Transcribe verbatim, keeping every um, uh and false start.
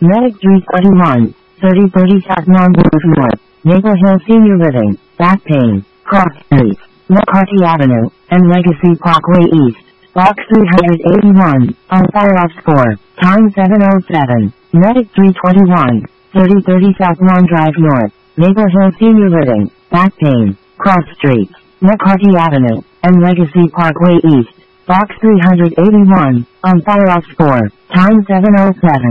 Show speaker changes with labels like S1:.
S1: Medic three twenty-one, thirty thirty South Montrose North, Maple Hill Senior Living, Back Pain, Cross Street, McCarty Avenue, and Legacy Parkway East, Box three eighty-one, on Fire Ops four, time seven oh seven, Medic three twenty-one, thirty thirty South Lawn Drive North, Maple Hill Senior Living, Back Pain, Cross Street, McCarty Avenue, and Legacy Parkway East, Box three eighty-one, on Fire Ops four, time seven oh seven.